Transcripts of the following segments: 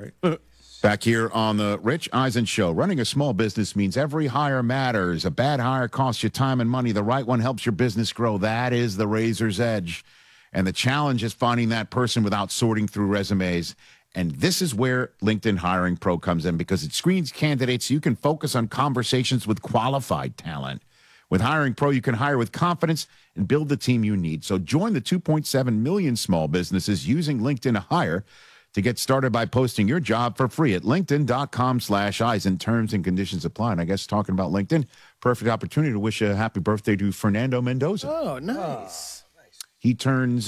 right. Back here on the Rich Eisen Show. Running a small business means every hire matters. A bad hire costs you time and money. The right one helps your business grow. That is the razor's edge. And the challenge is finding that person without sorting through resumes. And this is where LinkedIn Hiring Pro comes in, because it screens candidates so you can focus on conversations with qualified talent. With Hiring Pro, you can hire with confidence and build the team you need. So join the 2.7 million small businesses using LinkedIn to hire. To get started by posting your job for free at linkedin.com/Eisen. Terms and conditions apply. And I guess talking about LinkedIn, perfect opportunity to wish a happy birthday to Fernando Mendoza. Oh, nice. He turns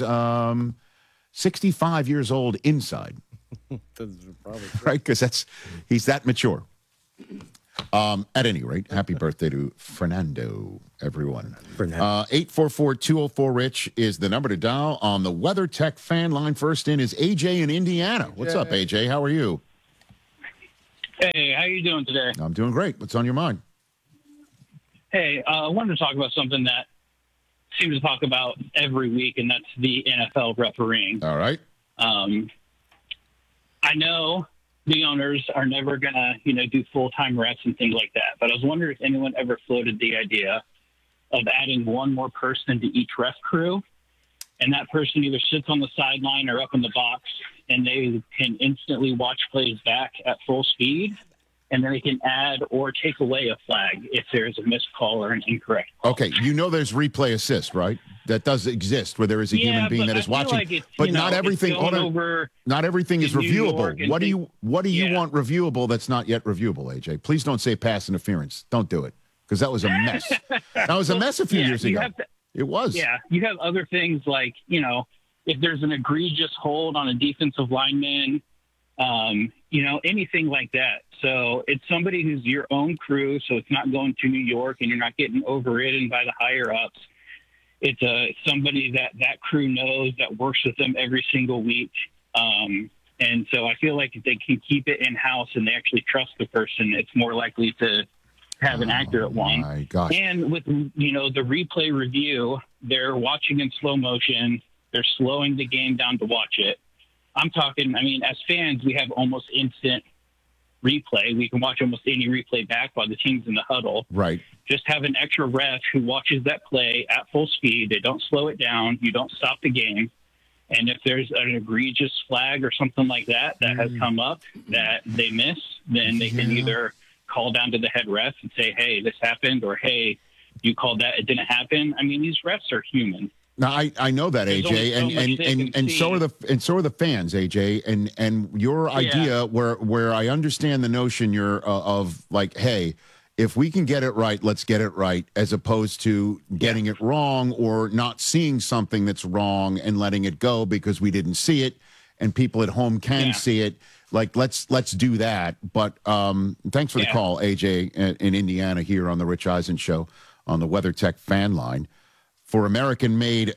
65 years old inside. Right? Because he's that mature. At any rate, happy birthday to Fernando, everyone. 844-204-RICH is the number to dial on the WeatherTech fan line. First in is AJ in Indiana. What's up, AJ? How are you? Hey, how you doing today? I'm doing great. What's on your mind? Hey, I wanted to talk about something that I seem to talk about every week, and that's the NFL refereeing. All right. I know the owners are never going to, do full-time refs and things like that. But I was wondering if anyone ever floated the idea of adding one more person to each ref crew, and that person either sits on the sideline or up in the box, and they can instantly watch plays back at full speed, and then they can add or take away a flag if there's a missed call or an incorrect call. Okay, there's replay assist, right? That does exist, where there is a human being that is watching. Like but not everything. Not everything is reviewable. What do you want reviewable that's not yet reviewable, AJ? Please don't say pass interference. Don't do it, because that was a mess. That was a mess a few years ago. It was. Yeah, you have other things like if there's an egregious hold on a defensive lineman, anything like that. So it's somebody who's your own crew, so it's not going to New York and you're not getting overridden by the higher ups. It's somebody that crew knows, that works with them every single week. And so I feel like if they can keep it in-house and they actually trust the person, it's more likely to have an accurate one. My gosh. And with, the replay review, they're watching in slow motion. They're slowing the game down to watch it. I'm talking, as fans, we have almost instant replay. We can watch almost any replay back while the team's in the huddle. Right. Just have an extra ref who watches that play at full speed. They don't slow it down. You don't stop the game. And if there's an egregious flag or something like that has come up that they miss, then they can either call down to the head ref and say, hey, this happened, or hey, you called that, it didn't happen. These refs are human. Now I know that, AJ, and so are the fans, AJ, and your idea where I understand the notion of like, hey, if we can get it right, let's get it right, as opposed to getting it wrong or not seeing something that's wrong and letting it go because we didn't see it, and people at home can see it. Like, let's do that. But thanks for the call, AJ, in Indiana here on the Rich Eisen Show on the WeatherTech fan line. For American-made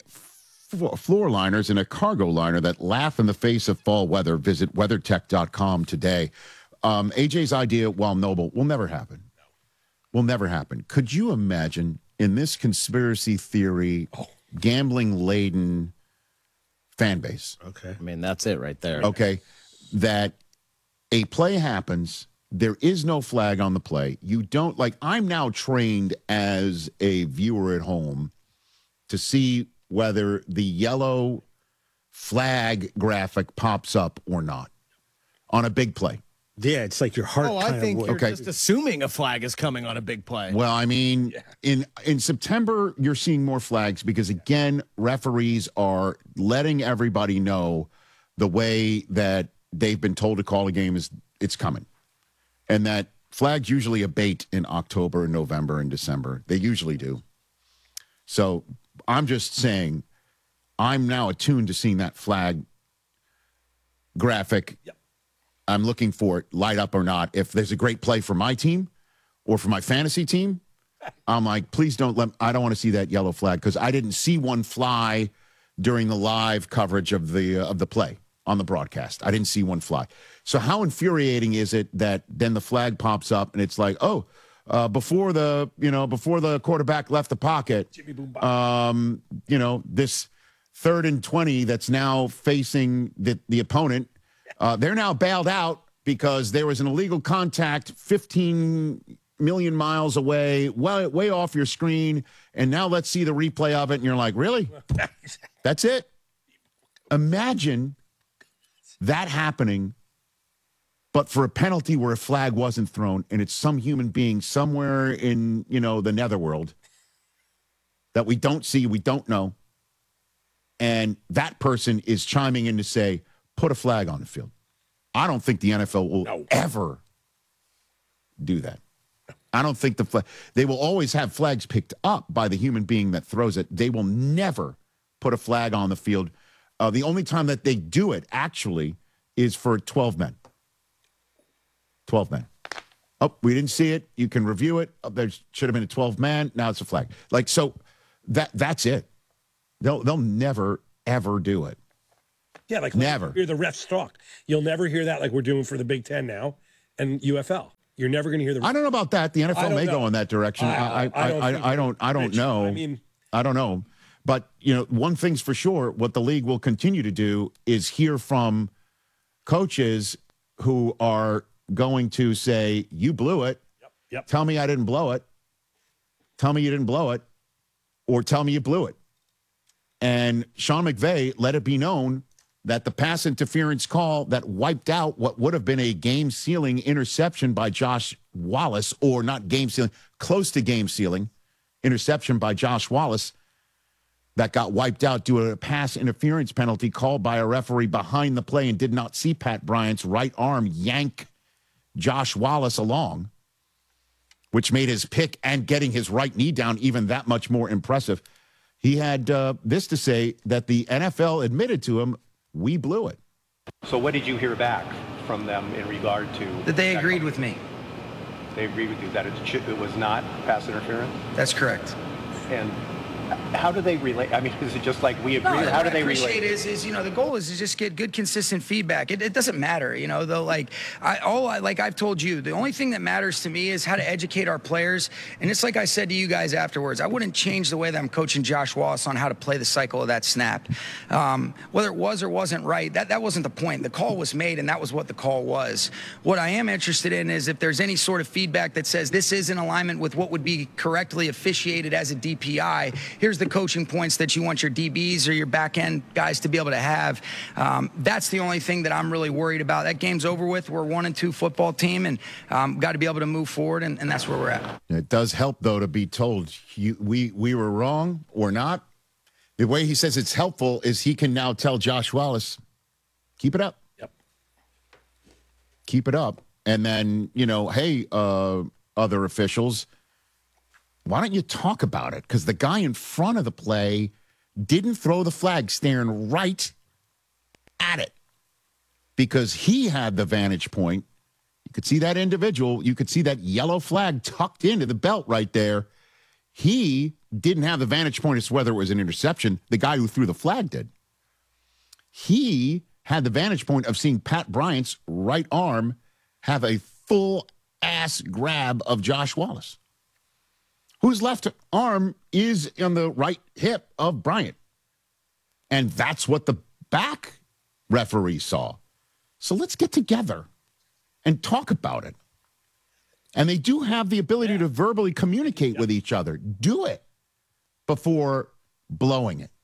floor liners and a cargo liner that laugh in the face of fall weather, visit WeatherTech.com today. AJ's idea, while noble, will never happen. Will never happen. Could you imagine, in this conspiracy theory, gambling-laden fan base? Okay. That's it right there. Okay. That a play happens, there is no flag on the play. You don't, I'm now trained as a viewer at home to see whether the yellow flag graphic pops up or not on a big play. Yeah, it's like your heart. I think you're just assuming a flag is coming on a big play. Well, in September, you're seeing more flags because, again, referees are letting everybody know the way that they've been told to call a game is it's coming. And that flags usually abate in October and November and December. They usually do. So I'm just saying, I'm now attuned to seeing that flag graphic. Yep. I'm looking for it, light up or not. If there's a great play for my team or for my fantasy team, I'm like, please I don't want to see that yellow flag, because I didn't see one fly during the live coverage of the play on the broadcast. I didn't see one fly. So how infuriating is it that then the flag pops up and it's like, before the quarterback left the pocket, this 3rd and 20 that's now facing the opponent, they're now bailed out because there was an illegal contact 15 million miles away, way off your screen, and now let's see the replay of it, and you're like, really? That's it? Imagine that happening, but for a penalty where a flag wasn't thrown, and it's some human being somewhere in, the netherworld that we don't see, we don't know, and that person is chiming in to say, put a flag on the field. I don't think the NFL will ever do that. I don't think they will always have flags picked up by the human being that throws it. They will never put a flag on the field. The only time that they do it, actually, is for 12 men. 12 men. Oh, we didn't see it. You can review it. Oh, there should have been a 12-man. Now it's a flag. So that's it. They'll never, ever do it. Yeah, like never. Hear the refs talk. You'll never hear that like we're doing for the Big Ten now and UFL. You're never going to hear the. I don't know about that. The NFL may go in that direction. I don't know. I don't know. But one thing's for sure: what the league will continue to do is hear from coaches who are going to say, "You blew it. Yep. Tell me I didn't blow it. Tell me you didn't blow it, or tell me you blew it." And Sean McVay let it be known that the pass interference call that wiped out what would have been a game-sealing interception by Josh Wallace, or not game-sealing, close to game-sealing interception by Josh Wallace, that got wiped out due to a pass interference penalty called by a referee behind the play and did not see Pat Bryant's right arm yank Josh Wallace along, which made his pick and getting his right knee down even that much more impressive. He had this to say, that the NFL admitted to him, we blew it. So what did you hear back from them in regard to... That they agreed with me. They agreed with you that it was not pass interference? That's correct. And how do they relate? I mean, is it just like we agree? No, or how do they relate? What I appreciate is the goal is to just get good, consistent feedback. It doesn't matter, though. Like I've told you, the only thing that matters to me is how to educate our players. And it's like I said to you guys afterwards, I wouldn't change the way that I'm coaching Josh Wallace on how to play the cycle of that snap. Whether it was or wasn't right, that wasn't the point. The call was made, and that was what the call was. What I am interested in is if there's any sort of feedback that says this is in alignment with what would be correctly officiated as a DPI. Here's the coaching points that you want your DBs or your back end guys to be able to have. That's the only thing that I'm really worried about. That game's over with. We're 1-2 football team, and got to be able to move forward, and that's where we're at. It does help, though, to be told we were wrong or not. The way he says it's helpful is he can now tell Josh Wallace, keep it up. Yep. Keep it up. And then, hey, other officials, why don't you talk about it? Because the guy in front of the play didn't throw the flag staring right at it because he had the vantage point. You could see that individual. You could see that yellow flag tucked into the belt right there. He didn't have the vantage point as to whether it was an interception. The guy who threw the flag did. He had the vantage point of seeing Pat Bryant's right arm have a full ass grab of Josh Wallace, whose left arm is on the right hip of Bryant. And that's what the back referee saw. So let's get together and talk about it. And they do have the ability to verbally communicate with each other. Do it before blowing it.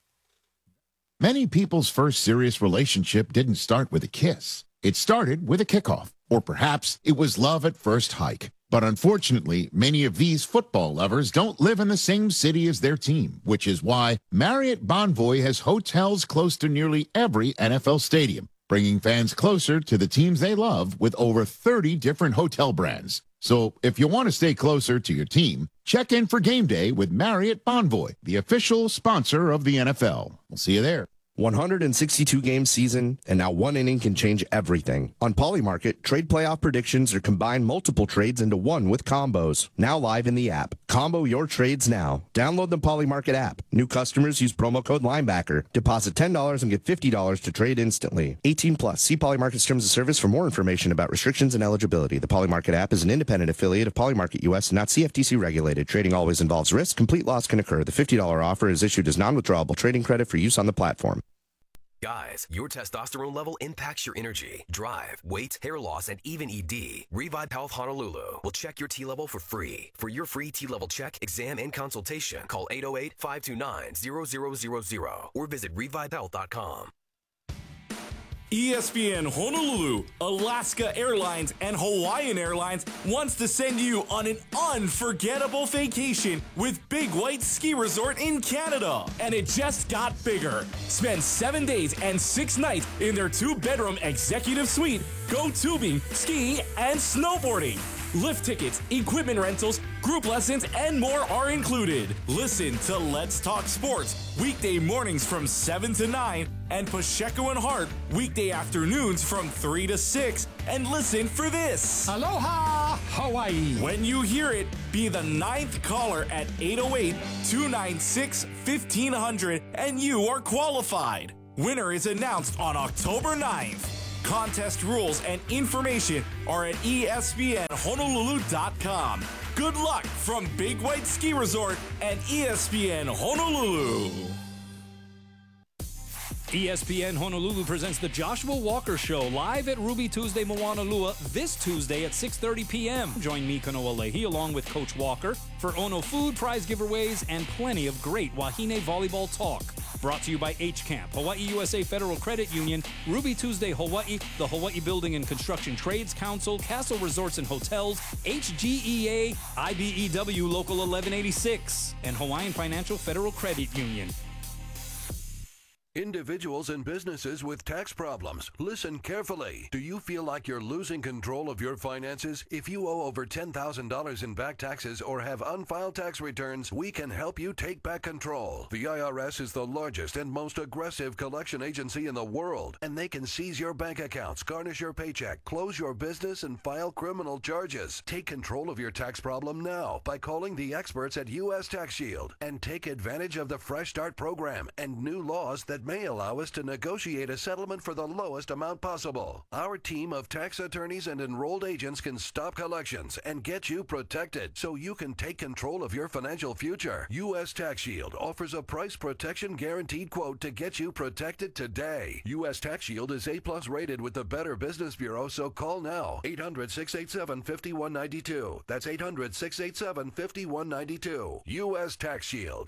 Many people's first serious relationship didn't start with a kiss. It started with a kickoff, or perhaps it was love at first hike. But unfortunately, many of these football lovers don't live in the same city as their team, which is why Marriott Bonvoy has hotels close to nearly every NFL stadium, bringing fans closer to the teams they love with over 30 different hotel brands. So if you want to stay closer to your team, check in for game day with Marriott Bonvoy, the official sponsor of the NFL. We'll see you there. 162-game season, and now one inning can change everything. On Polymarket, trade playoff predictions are combine multiple trades into one with combos. Now live in the app. Combo your trades now. Download the Polymarket app. New customers use promo code Linebacker. Deposit $10 and get $50 to trade instantly. 18 plus. See Polymarket's terms of service for more information about restrictions and eligibility. The Polymarket app is an independent affiliate of Polymarket US, not CFTC regulated. Trading always involves risk. Complete loss can occur. The $50 offer is issued as non-withdrawable trading credit for use on the platform. Guys, your testosterone level impacts your energy, drive, weight, hair loss, and even ED. Revive Health Honolulu will check your T level for free. For your free T level check, exam, and consultation, call 808-529-0000 or visit revivehealth.com. ESPN Honolulu, Alaska Airlines, and Hawaiian Airlines wants to send you on an unforgettable vacation with Big White Ski Resort in Canada. And it just got bigger. Spend 7 days and 6 nights in their 2-bedroom executive suite. Go tubing, skiing, and snowboarding. Lift tickets, equipment rentals, group lessons, and more are included. Listen to Let's Talk Sports, weekday mornings from 7 to 9, and Pacheco and Hart, weekday afternoons from 3 to 6. And listen for this. Aloha, Hawaii. When you hear it, be the 9th caller at 808-296-1500, and you are qualified. Winner is announced on October 9th. Contest rules and information are at ESPNHonolulu.com. Good luck from Big White Ski Resort and ESPN Honolulu. ESPN Honolulu presents the Joshua Walker Show live at Ruby Tuesday Moanalua this Tuesday at 6:30 p.m. Join me, Kanoa Leahy, along with Coach Walker for Ono food, prize giveaways, and plenty of great Wahine volleyball talk. Brought to you by H-Camp, Hawaii USA Federal Credit Union, Ruby Tuesday Hawaii, the Hawaii Building and Construction Trades Council, Castle Resorts and Hotels, HGEA, IBEW Local 1186, and Hawaiian Financial Federal Credit Union. Individuals and businesses with tax problems, listen carefully. Do you feel like you're losing control of your finances? If you owe over $10,000 in back taxes or have unfiled tax returns, we can help you take back control. The IRS is the largest and most aggressive collection agency in the world, and they can seize your bank accounts, garnish your paycheck, close your business, and file criminal charges. Take control of your tax problem now by calling the experts at U.S. Tax Shield and take advantage of the Fresh Start program and new laws that may allow us to negotiate a settlement for the lowest amount possible. Our team of tax attorneys and enrolled agents can stop collections and get you protected so you can take control of your financial future. U.S. Tax Shield offers a price protection guaranteed quote to get you protected today. U.S. Tax Shield is A+ rated with the Better Business Bureau, so call now. 800-687-5192. That's 800-687-5192. U.S. Tax Shield.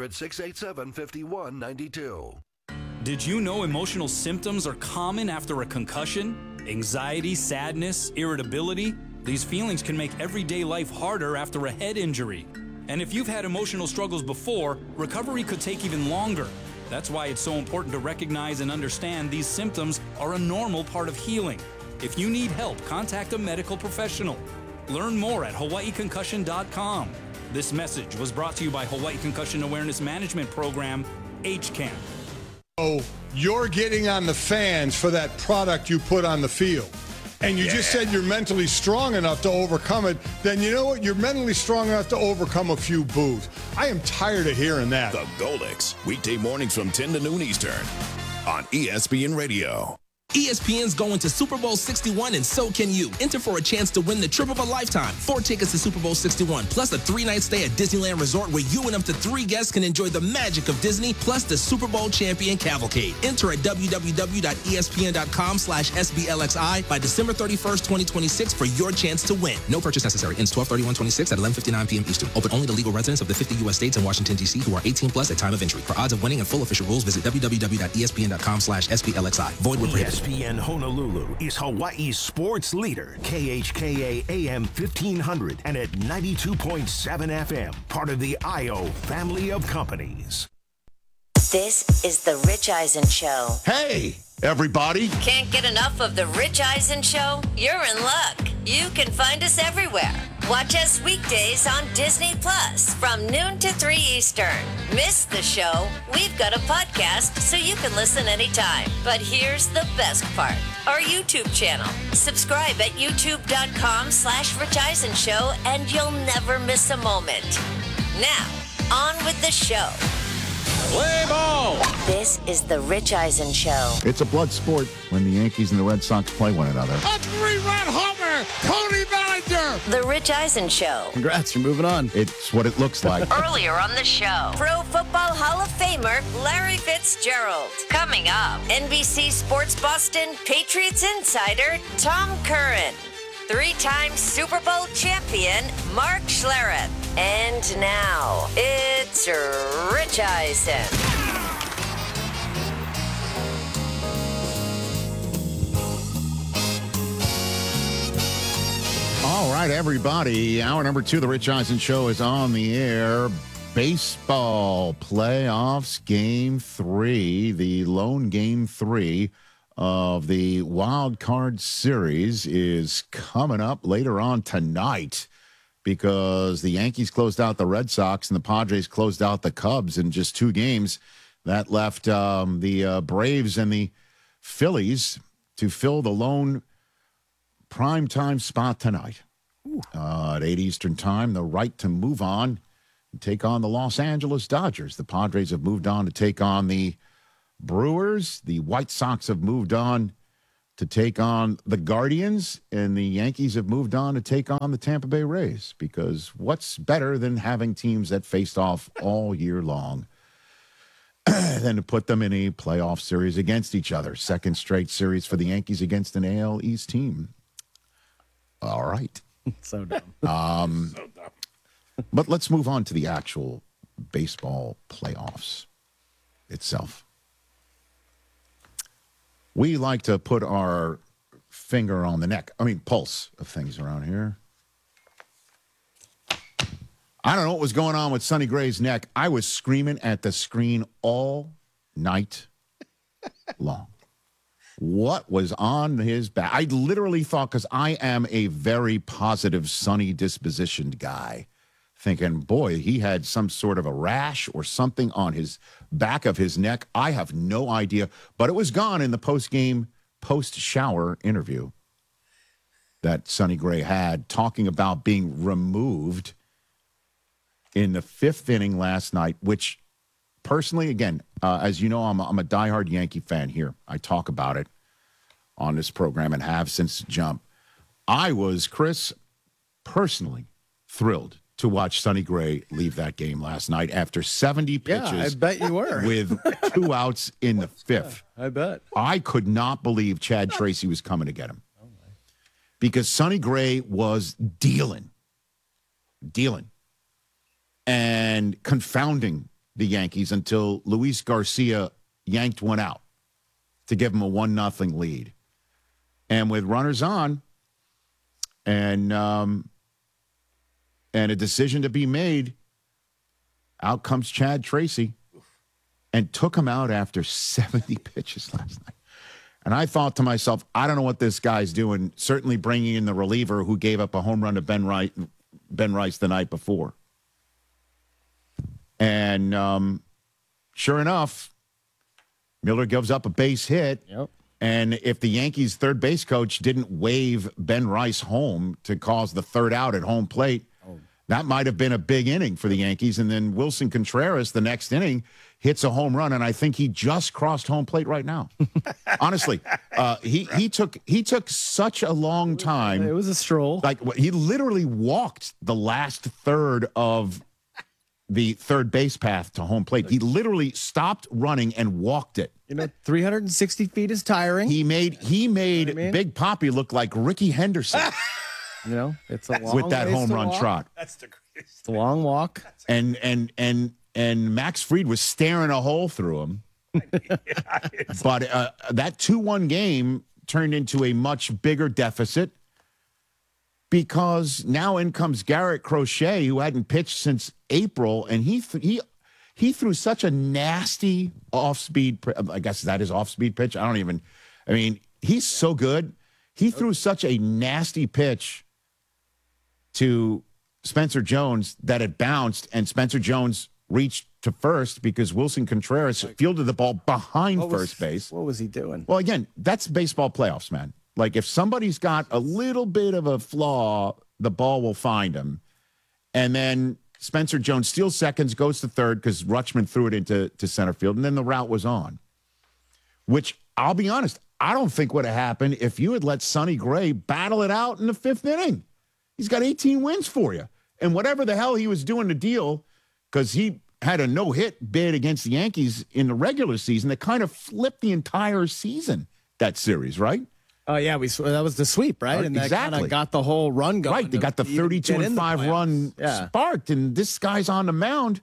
800-687-5192. Did you know emotional symptoms are common after a concussion? Anxiety, sadness, irritability? These feelings can make everyday life harder after a head injury. And if you've had emotional struggles before, recovery could take even longer. That's why it's so important to recognize and understand these symptoms are a normal part of healing. If you need help, contact a medical professional. Learn more at hawaiiconcussion.com. This message was brought to you by Hawaii Concussion Awareness Management Program, H-Camp. So you're getting on the fans for that product you put on the field. And you just said you're mentally strong enough to overcome it. Then you know what? You're mentally strong enough to overcome a few boos. I am tired of hearing that. The Goldex, weekday mornings from 10 to noon Eastern on ESPN Radio. ESPN's going to Super Bowl 61, and so can you. Enter for a chance to win the trip of a lifetime. 4 tickets to Super Bowl 61, plus a 3-night stay at Disneyland Resort where you and up to 3 guests can enjoy the magic of Disney, plus the Super Bowl champion cavalcade. Enter at www.espn.com/SBLXI by December 31st, 2026 for your chance to win. No purchase necessary. Ends 12/31/26 at 11:59 p.m. Eastern. Open only to legal residents of the 50 U.S. states and Washington, D.C. who are 18 plus at time of entry. For odds of winning and full official rules, visit www.espn.com/SBLXI. Void where prohibited. ESPN Honolulu is Hawaii's sports leader. KHKA AM 1500 and at 92.7 FM. Part of the IO family of companies. This is the Rich Eisen Show. Hey, everybody. Can't get enough of the Rich Eisen Show? You're in luck. You can find us everywhere. Watch us weekdays on Disney Plus from noon to 3 Eastern. Miss the show? We've got a podcast so you can listen anytime. But here's the best part. Our YouTube channel. Subscribe at youtube.com/Rich Eisen Show and you'll never miss a moment. Now, on with the show. Play ball! This is the Rich Eisen Show. It's a blood sport when the Yankees and the Red Sox play one another. A 3-run homer! Cody Bellinger! The Rich Eisen Show. Congrats, you're moving on. It's what it looks like. Earlier on the show, pro football Baseball Hall of Famer Larry Fitzgerald. Coming up, NBC Sports Boston Patriots insider Tom Curran. 3-time Super Bowl champion Mark Schlereth. And now, it's Rich Eisen. All right, everybody. Hour number 2 of the Rich Eisen Show is on the air. Baseball playoffs, game 3, the lone game 3 of the wild card series is coming up later on tonight because the Yankees closed out the Red Sox and the Padres closed out the Cubs in just 2 games. That left the Braves and the Phillies to fill the lone primetime spot tonight. At 8 Eastern time, the right to move on and take on the Los Angeles Dodgers. The Padres have moved on to take on the Brewers. The White Sox have moved on to take on the Guardians, and the Yankees have moved on to take on the Tampa Bay Rays, because what's better than having teams that faced off all year long than to put them in a playoff series against each other? Second straight series for the Yankees against an AL East team. All right. So dumb. So dumb. But let's move on to the actual baseball playoffs itself. We like to put our finger on the pulse of things around here. I don't know what was going on with Sonny Gray's neck. I was screaming at the screen all night long. What was on his back? I literally thought, because I am a very positive, sunny dispositioned guy, thinking, boy, he had some sort of a rash or something on his back of his neck. I have no idea, but it was gone in the post-shower interview that Sonny Gray had, talking about being removed in the 5th inning last night, which personally, again, as you know, I'm a diehard Yankee fan here. I talk about it on this program and have since jump. I was, Chris, personally thrilled to watch Sonny Gray leave that game last night after 70 pitches. Yeah, I bet you were. With 2 outs in the 5th. I bet. I could not believe Chad Tracy was coming to get him. Because Sonny Gray was dealing, and confounding the Yankees until Luis Garcia yanked one out to give him a 1-0 lead. And with runners on and a decision to be made, out comes Chad Tracy and took him out after 70 pitches last night. And I thought to myself, I don't know what this guy's doing, certainly bringing in the reliever who gave up a home run to Ben Rice the night before. And sure enough, Miller gives up a base hit. Yep. And if the Yankees' third base coach didn't wave Ben Rice home to cause the 3rd out at home plate, that might have been a big inning for the Yankees. And then Wilson Contreras, the next inning, hits a home run, and I think he just crossed home plate right now. Honestly, he took such a long time. It was a stroll. Like, he literally walked the last third of the third base path to home plate. He literally stopped running and walked it. 360 feet is tiring. He made Big Poppy look like Ricky Henderson. It's a long with that home run trot. That's the greatest. It's a long walk. And Max Fried was staring a hole through him. But that 2-1 game turned into a much bigger deficit, because now in comes Garrett Crochet, who hadn't pitched since April, and he threw such a nasty off-speed, I guess that is off-speed pitch. He's so good. He threw such a nasty pitch to Spencer Jones that it bounced, and Spencer Jones reached to first because Wilson Contreras fielded the ball behind first base. What was he doing? Well, again, that's baseball playoffs, man. Like, if somebody's got a little bit of a flaw, the ball will find him. And then Spencer Jones steals seconds, goes to third because Rutschman threw it into center field, and then the route was on. Which, I'll be honest, I don't think would have happened if you had let Sonny Gray battle it out in the 5th inning. He's got 18 wins for you. And whatever the hell he was doing to deal, because he had a no-hit bid against the Yankees in the regular season that kind of flipped the entire season, that series, right? Oh, yeah, that was the sweep, right? And that exactly. kind of got the whole run going. Right, they got the 32-5 run sparked, and this guy's on the mound,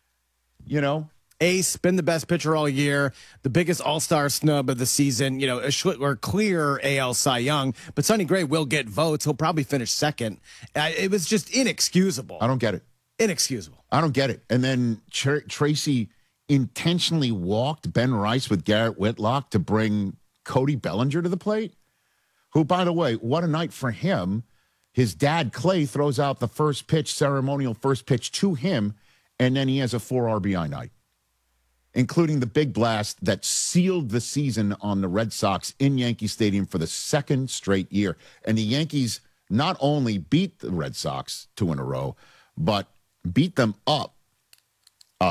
Ace, been the best pitcher all year, the biggest all-star snub of the season. A Schlittler clear AL Cy Young, but Sonny Gray will get votes. He'll probably finish second. It was just inexcusable. I don't get it. Inexcusable. I don't get it. And then Tracy intentionally walked Ben Rice with Garrett Whitlock to bring Cody Bellinger to the plate, who, by the way, what a night for him. His dad, Clay, throws out the ceremonial first pitch to him, and then he has a 4 RBI night, including the big blast that sealed the season on the Red Sox in Yankee Stadium for the second straight year. And the Yankees not only beat the Red Sox 2 in a row, but beat them up a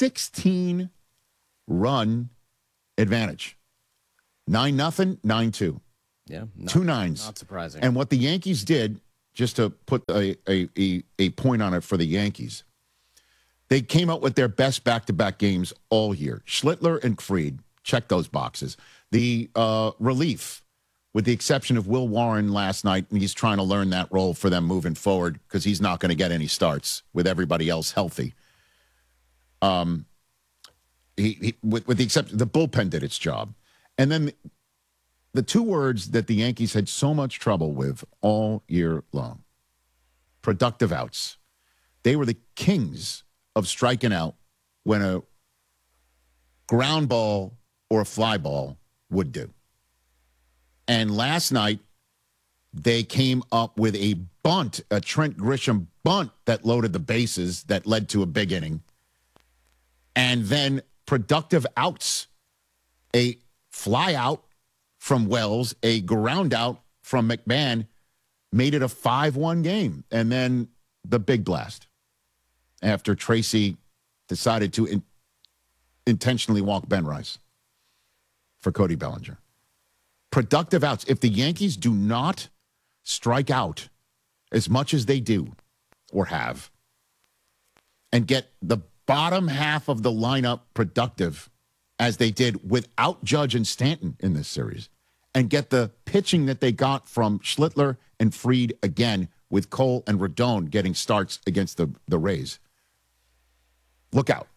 16-run advantage. 9-0, 9-2. Yeah. 2 nines. Not surprising. And what the Yankees did, just to put a point on it for the Yankees, they came out with their best back-to-back games all year. Schlittler and Fried, check those boxes. The relief, with the exception of Will Warren last night, and he's trying to learn that role for them moving forward because he's not going to get any starts with everybody else healthy. With the exception, the bullpen did its job. And then the two words that the Yankees had so much trouble with all year long, productive outs. They were the kings of striking out when a ground ball or a fly ball would do. And last night, they came up with a bunt, a Trent Grisham bunt that loaded the bases that led to a big inning. And then productive outs, a fly out from Wells, a ground out from McMahon, made it a 5-1 game. And then the big blast after Tracy decided to intentionally walk Ben Rice for Cody Bellinger. Productive outs. If the Yankees do not strike out as much as they do or have and get the bottom half of the lineup productive as they did without Judge and Stanton in this series, and get the pitching that they got from Schlittler and Fried again with Cole and Rodon getting starts against the Rays. Look out.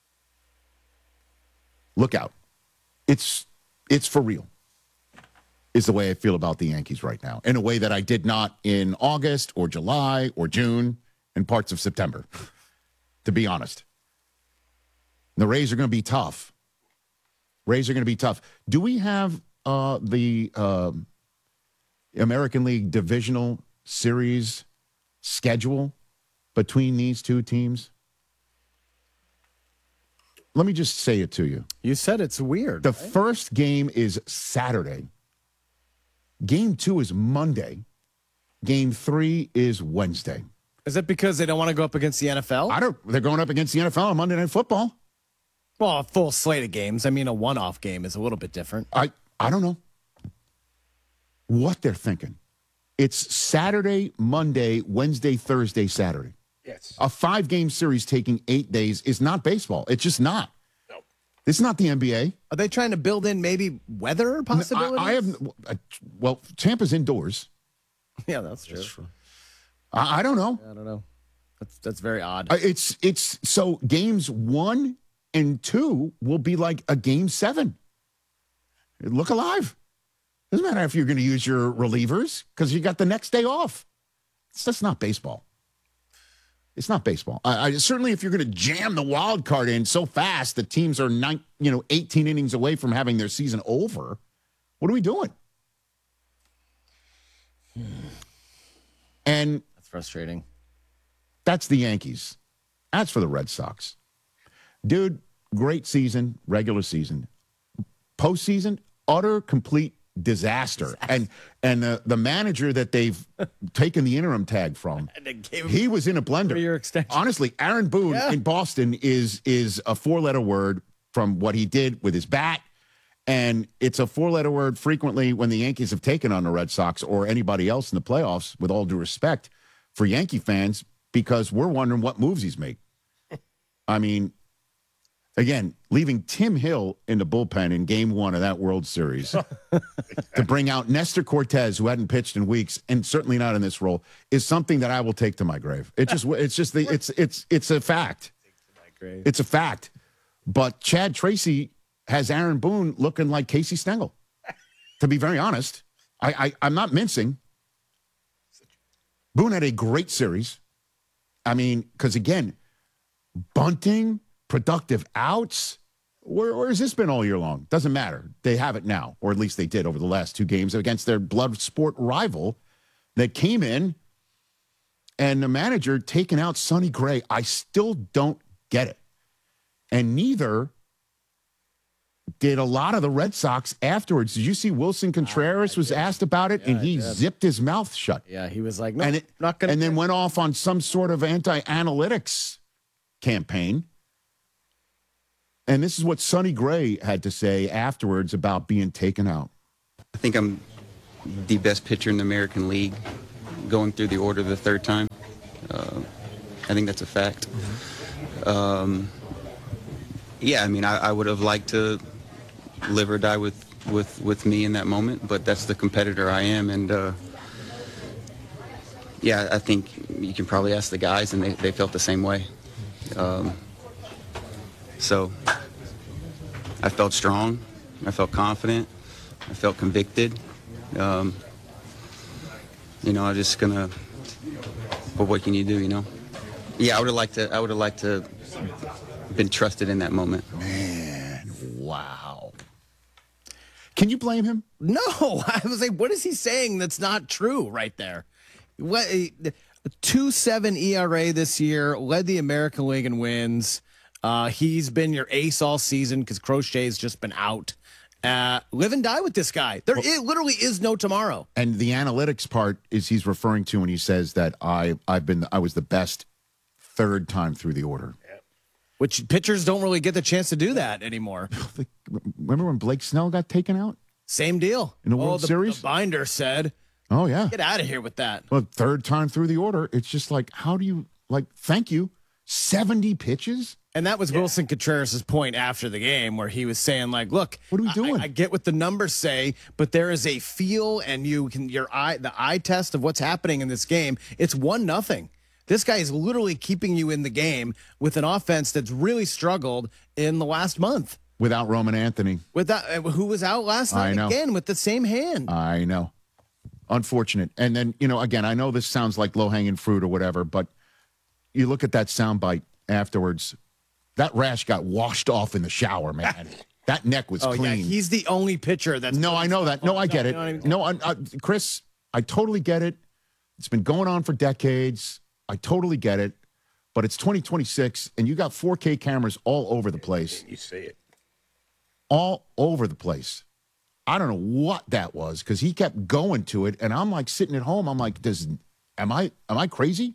Look out. It's for real, is the way I feel about the Yankees right now, in a way that I did not in August or July or June and parts of September, to be honest. The Rays are going to be tough. Rays are going to be tough. Do we have the American League Divisional Series schedule between these two teams? Let me just say it to you. You said it's weird. The first game is Saturday. Game 2 is Monday. Game 3 is Wednesday. Is it because they don't want to go up against the NFL? They're going up against the NFL on Monday Night Football. Well, a full slate of games. I mean, a one-off game is a little bit different. I don't know what they're thinking. It's Saturday, Monday, Wednesday, Thursday, Saturday. Yes. A 5-game series taking 8 days is not baseball. It's just not. No. It's not the NBA. Are they trying to build in maybe weather possibilities? Well, Tampa's indoors. Yeah, that's true. I don't know. I don't know. That's very odd. It's so games 1 and 2 will be like a game 7. Look alive. Doesn't matter if you're going to use your relievers because you got the next day off. That's not baseball. It's not baseball. I certainly, if you're going to jam the wild card in so fast that teams are 18 innings away from having their season over, what are we doing? And that's frustrating. That's the Yankees. That's for the Red Sox. Dude, great season, regular season. Postseason, utter, complete disaster. And the manager that they've taken the interim tag from, he was in a blender. 3-year extension. Honestly, Aaron Boone in Boston is a 4-letter word from what he did with his bat. And it's a 4-letter word frequently when the Yankees have taken on the Red Sox or anybody else in the playoffs, with all due respect for Yankee fans, because we're wondering what moves he's made. I mean, Again, leaving Tim Hill in the bullpen in game 1 of that World Series to bring out Nestor Cortez, who hadn't pitched in weeks and certainly not in this role, is something that I will take to my grave. It's a fact. It's a fact. But Chad Tracy has Aaron Boone looking like Casey Stengel. To be very honest, I'm not mincing. Boone had a great series. I mean, because again, bunting, productive outs. Where has this been all year long? Doesn't matter. They have it now, or at least they did over the last 2 games against their blood sport rival that came in, and the manager taking out Sonny Gray. I still don't get it. And neither did a lot of the Red Sox afterwards. Did you see Wilson Contreras was asked about it, and he zipped his mouth shut? Yeah, he was like, no, and not going to. And then went off on some sort of anti-analytics campaign. And this is what Sonny Gray had to say afterwards about being taken out. I think I'm the best pitcher in the American League going through the order the 3rd time. I think that's a fact. Yeah, I mean, I would have liked to live or die with me in that moment, but that's the competitor I am. And, yeah, I think you can probably ask the guys, and they felt the same way. So I felt strong. I felt confident. I felt convicted. I'm just gonna. But what can you do? Yeah, I would have liked to been trusted in that moment. Man, wow. Can you blame him? No, I was like, what is he saying that's not true right there? What 2.7 ERA this year, led the American League in wins. He's been your ace all season because Crochet's just been out. Live and die with this guy. It literally is no tomorrow. And the analytics part is he's referring to when he says that I was the best 3rd time through the order. Which pitchers don't really get the chance to do that anymore. Remember when Blake Snell got taken out? Same deal. In the World Series? The binder said. Oh, yeah. Get out of here with that. Well, 3rd time through the order. It's just like, how do you, thank you. 70 pitches? And that was Wilson Contreras' point after the game where he was saying, look, what are we doing? I get what the numbers say, but there is a feel and the eye test of what's happening in this game. It's 1-0. This guy is literally keeping you in the game with an offense that's really struggled in the last month. Without Roman Anthony. Who was out last night again with the same hand. I know. Unfortunate. And then, again, I know this sounds like low-hanging fruit or whatever, but you look at that soundbite afterwards. That rash got washed off in the shower, man. That neck was clean. Yeah, he's the only pitcher that's... No, I know that. No, I get it. No, Chris, I totally get it. It's been going on for decades. I totally get it. But it's 2026, and you got 4K cameras all over the place. You see it. All over the place. I don't know what that was because he kept going to it, and I'm like sitting at home. I'm like, am I crazy?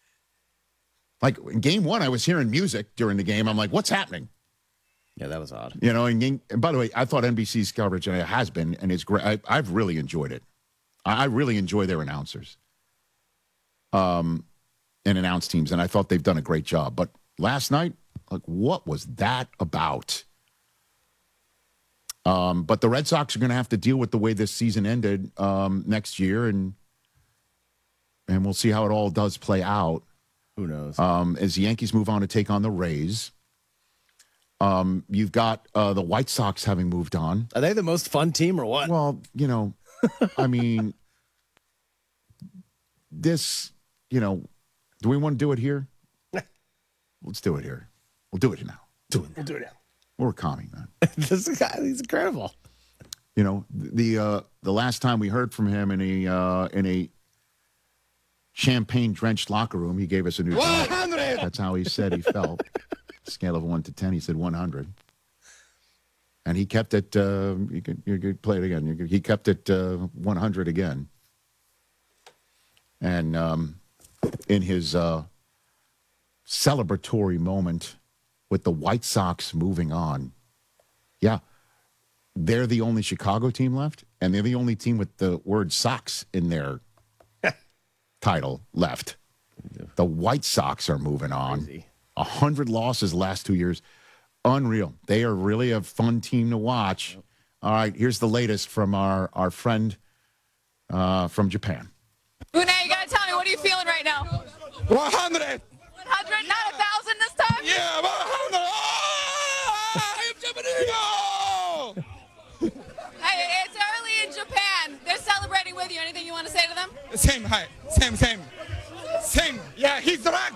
Like in game 1, I was hearing music during the game. I'm like, what's happening? Yeah, that was odd. And by the way, I thought NBC's coverage, and it has been, and it's great. I've really enjoyed it. I really enjoy their announcers and announce teams, and I thought they've done a great job. But last night, what was that about? But the Red Sox are going to have to deal with the way this season ended next year, and we'll see how it all does play out. Who knows? As the Yankees move on to take on the Rays, you've got the White Sox having moved on. Are they the most fun team or what? Well, I mean, this, do we want to do it here? Let's do it here. We'll do it now. We'll do it now. We're calming, man. This guy, he's incredible. The last time we heard from him in a champagne-drenched locker room, he gave us a new 100. That's how he said he felt. Scale of 1 to 10, he said 100. And he kept it, you could play it again. He kept it 100 again. And in his celebratory moment with the White Sox moving on, yeah, they're the only Chicago team left, and they're the only team with the word Sox in their title left. The White Sox are moving on. 100 losses last 2 years. Unreal. They are really a fun team to watch. All right, here's the latest from our friend from Japan. Une, you got to tell me, what are you feeling right now? 100. 100, not 1,000 this time? Yeah, 100. Hey, it's early in Japan. They're celebrating with you. Anything you want to say to them? Same, hi. Same. Yeah, he's drunk.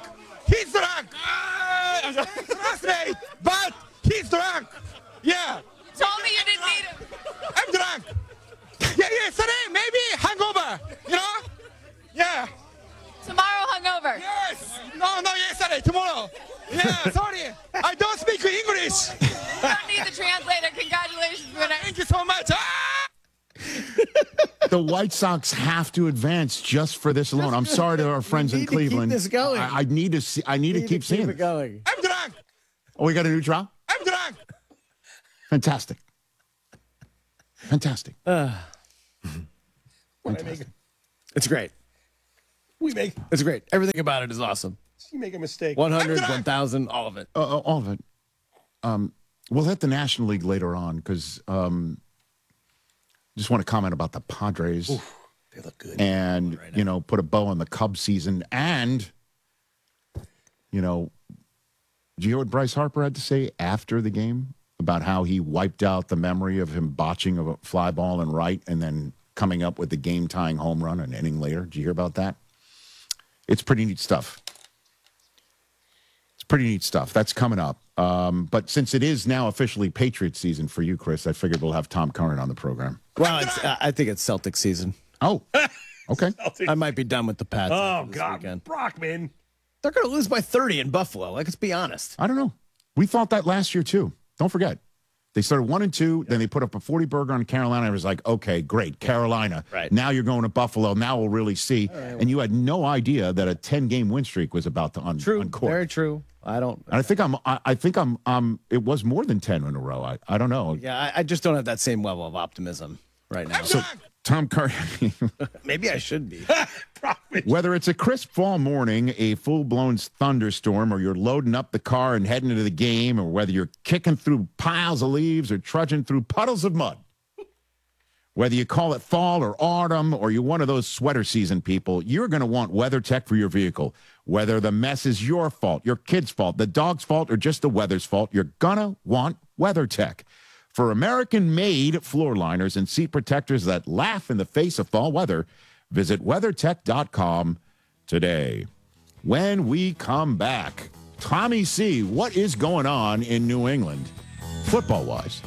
Frustrated, but he's drunk. Yeah. Told me you didn't need him. I'm drunk. Yeah, yesterday, maybe hangover, Yeah. Tomorrow hungover. Yes. No, yesterday, tomorrow. Yeah, sorry. I don't speak English. You don't need the translator. Congratulations, Bruno. Thank you so much. The White Sox have to advance just for this alone. I'm sorry to our friends in Cleveland. Keep this going. I need to see. I need to keep seeing it going. I'm drunk. Oh, we got a new trial? I'm drunk. Fantastic. Fantastic. It's great. It's great. Everything about it is awesome. You make a mistake. 100, 1,000, all of it. All of it. We'll hit the National League later on because just want to comment about the Padres. Oof, they look good. And, right put a bow on the Cubs season. And, did you hear what Bryce Harper had to say after the game about how he wiped out the memory of him botching a fly ball in right and then coming up with the game-tying home run an inning later? Did you hear about that? It's pretty neat stuff. That's coming up. But since it is now officially Patriots season for you, Chris, I figured we'll have Tom Curran on the program. Well, I think it's Celtics season. Oh, okay. I might be done with the Pats. Oh, God. Weekend. Brockman. They're going to lose by 30 in Buffalo. Let's be honest. I don't know. We thought that last year, too. Don't forget. They started 1-2, then they put up a 40-burger on Carolina. It was like, okay, great, Carolina. Right. Now you're going to Buffalo. Now we'll really see. Right, well. And you had no idea that a 10-game win streak was about to uncork. Very true. And I think I'm. It was more than 10 in a row. I don't know. Yeah, I just don't have that same level of optimism right now. So Tom Curran. Maybe I should be. Whether it's a crisp fall morning, a full-blown thunderstorm, or you're loading up the car and heading into the game, or whether you're kicking through piles of leaves or trudging through puddles of mud, whether you call it fall or autumn, or you're one of those sweater season people, you're going to want WeatherTech for your vehicle. Whether the mess is your fault, your kid's fault, the dog's fault, or just the weather's fault, you're going to want WeatherTech. For American-made floor liners and seat protectors that laugh in the face of fall weather, visit WeatherTech.com today. When we come back, Tommy C., what is going on in New England, football-wise?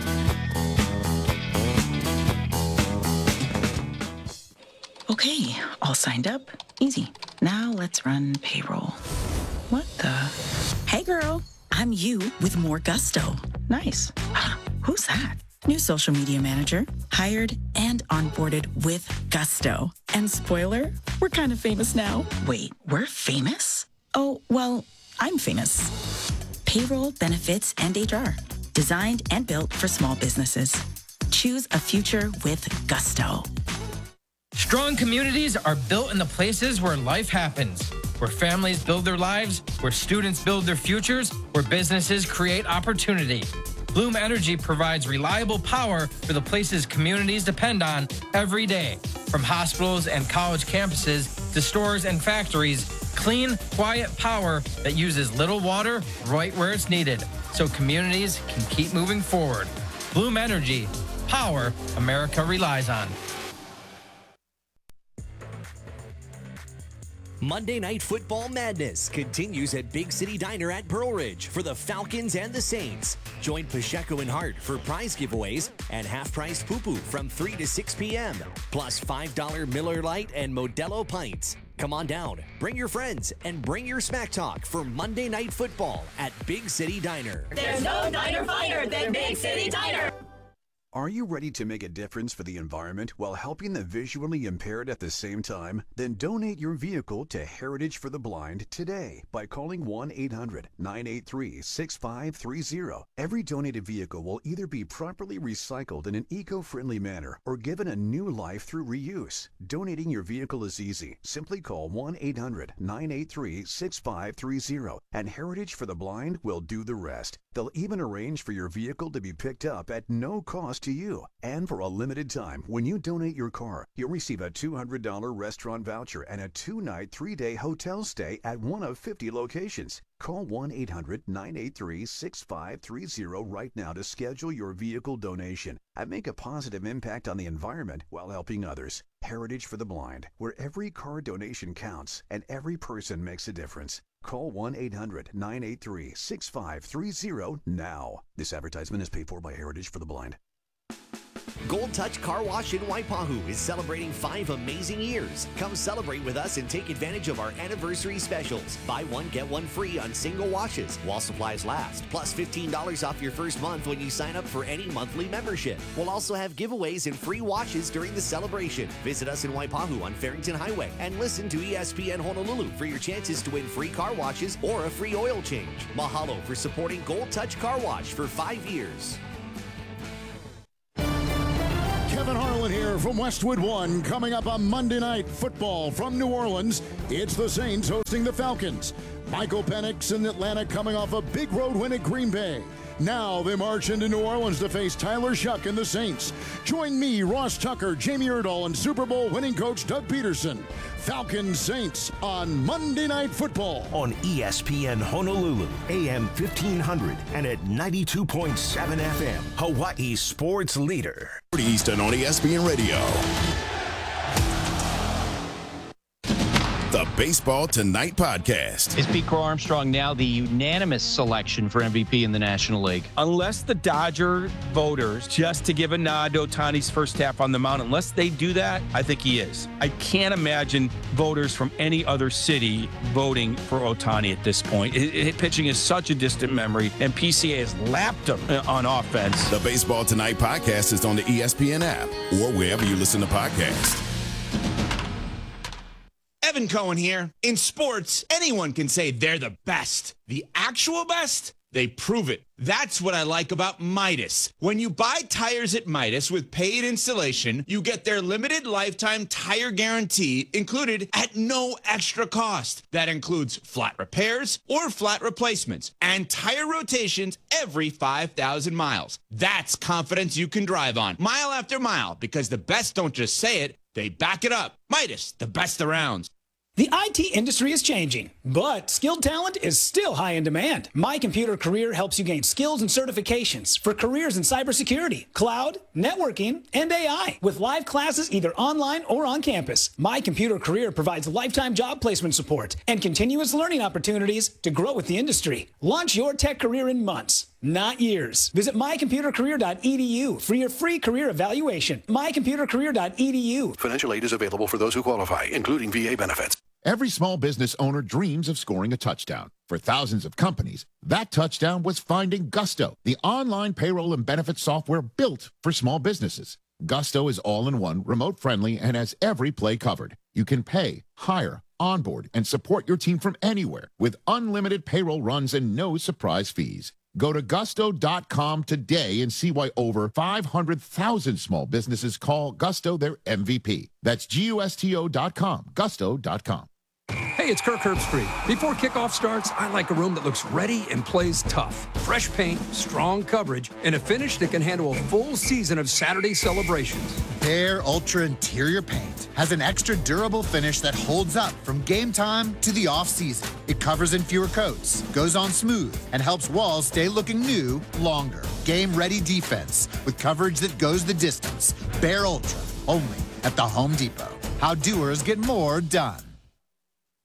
Okay, all signed up. Easy. Now let's run payroll. What the? Hey, girl. I'm you with more gusto. Nice. Who's that? New social media manager. Hired and onboarded with gusto. And spoiler, we're kind of famous now. Wait, we're famous? Oh, well, I'm famous. Payroll, benefits, and HR. Designed and built for small businesses. Choose a future with gusto. Strong communities are built in the places where life happens, where families build their lives, where students build their futures, where businesses create opportunity. Bloom Energy provides reliable power for the places communities depend on every day. From hospitals and college campuses to stores and factories, clean, quiet power that uses little water right where it's needed, so communities can keep moving forward. Bloom Energy, power America relies on. Monday Night Football Madness continues at Big City Diner at Pearl Ridge for the Falcons and the Saints. Join Pacheco and Hart for prize giveaways and half-priced poo-poo from 3 to 6 p.m. Plus $5 Miller Lite and Modelo pints. Come on down, bring your friends, and bring your smack talk for Monday Night Football at Big City Diner. There's no diner finer than Big City Diner. Are you ready to make a difference for the environment while helping the visually impaired at the same time? Then donate your vehicle to Heritage for the Blind today by calling 1-800-983-6530. Every donated vehicle will either be properly recycled in an eco-friendly manner or given a new life through reuse. Donating your vehicle is easy. Simply call 1-800-983-6530 and Heritage for the Blind will do the rest. They'll even arrange for your vehicle to be picked up at no cost to you. And for a limited time, when you donate your car, you'll receive a $200 restaurant voucher and a 2-night, 3-day hotel stay at one of 50 locations. Call 1-800-983-6530 right now to schedule your vehicle donation and make a positive impact on the environment while helping others. Heritage for the Blind, where every car donation counts and every person makes a difference. Call 1-800-983-6530 now. This advertisement is paid for by Heritage for the Blind. Gold Touch Car Wash in Waipahu is celebrating 5 amazing years. Come celebrate with us and take advantage of our anniversary specials. Buy one, get one free on single washes while supplies last. Plus $15 off your first month when you sign up for any monthly membership. We'll also have giveaways and free washes during the celebration. Visit us in Waipahu on Farrington Highway and listen to ESPN Honolulu for your chances to win free car washes or a free oil change. Mahalo for supporting Gold Touch Car Wash for 5 years. Kevin Harlan here from Westwood One. Coming up on Monday Night Football from New Orleans, it's the Saints hosting the Falcons. Michael Penix in Atlanta coming off a big road win at Green Bay. Now they march into New Orleans to face Tyler Shuck and the Saints. Join me, Ross Tucker, Jamie Erdahl, and Super Bowl winning coach Doug Peterson. Falcons Saints on Monday Night Football. On ESPN Honolulu, AM 1500 and at 92.7 FM, Hawaii's sports leader. Eastern on ESPN Radio. The Baseball Tonight podcast. Is Pete Crow Armstrong now the unanimous selection for MVP in the National League? Unless the Dodger voters, just to give a nod to Ohtani's first half on the mound, unless they do that, I think he is. I can't imagine voters from any other city voting for Ohtani at this point. Pitching is such a distant memory, and PCA has lapped him on offense. The Baseball Tonight podcast is on the ESPN app or wherever you listen to podcasts. Evan Cohen here. In sports, anyone can say they're the best. The actual best? They prove it. That's what I like about Midas. When you buy tires at Midas with paid installation, you get their limited lifetime tire guarantee included at no extra cost. That includes flat repairs or flat replacements and tire rotations every 5,000 miles. That's confidence you can drive on mile after mile, because the best don't just say it, they back it up. Midas, the best around. The IT industry is changing, but skilled talent is still high in demand. My Computer Career helps you gain skills and certifications for careers in cybersecurity, cloud, networking, and AI, with live classes either online or on campus. My Computer Career provides lifetime job placement support and continuous learning opportunities to grow with the industry. Launch your tech career in months, not years. Visit mycomputercareer.edu for your free career evaluation. mycomputercareer.edu. Financial aid is available for those who qualify, including VA benefits. Every small business owner dreams of scoring a touchdown. For thousands of companies, that touchdown was finding Gusto, the online payroll and benefits software built for small businesses. Gusto is all-in-one, remote-friendly, and has every play covered. You can pay, hire, onboard, and support your team from anywhere with unlimited payroll runs and no surprise fees. Go to gusto.com today and see why over 500,000 small businesses call Gusto their MVP. That's GUSTO.com, gusto.com. Hey, it's Kirk Herbstreit. Before kickoff starts, I like a room that looks ready and plays tough. Fresh paint, strong coverage, and a finish that can handle a full season of Saturday celebrations. Behr Ultra Interior Paint has an extra durable finish that holds up from game time to the off-season. It covers in fewer coats, goes on smooth, and helps walls stay looking new longer. Game-ready defense with coverage that goes the distance. Behr Ultra, only at the Home Depot. How doers get more done.